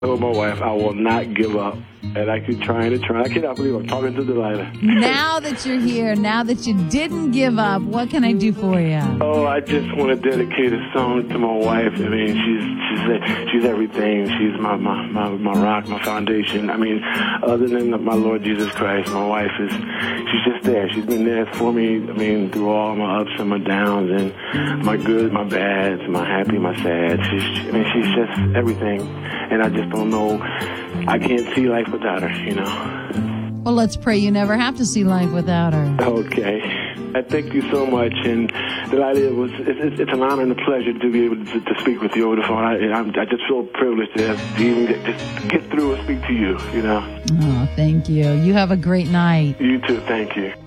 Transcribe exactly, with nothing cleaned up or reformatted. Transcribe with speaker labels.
Speaker 1: told my wife I will not give up. And I keep trying and trying. I cannot believe I'm talking to Delilah.
Speaker 2: Now that you're here, now that you didn't give up, what can I do for you?
Speaker 1: Oh, I just want to dedicate a song to my wife. I mean, she's she's she's everything. She's my my, my, my rock, my foundation. I mean, other than my Lord Jesus Christ, my wife is, she's just there. She's been there for me, I mean, through all my ups and my downs and my good, my bads, my happy, my sad. She's, I mean, she's just everything. And I just don't know. I can't see life without her, you know.
Speaker 2: Well, let's pray you never have to see life without her.
Speaker 1: Okay. I thank you so much, and Delilah, it was it's, it's an honor and a pleasure to be able to, to speak with you over the phone. I, I'm, I just feel privileged to, have, to even get, just get through and speak to you, you know.
Speaker 2: Oh, thank you. You have a great night.
Speaker 1: You too. Thank you.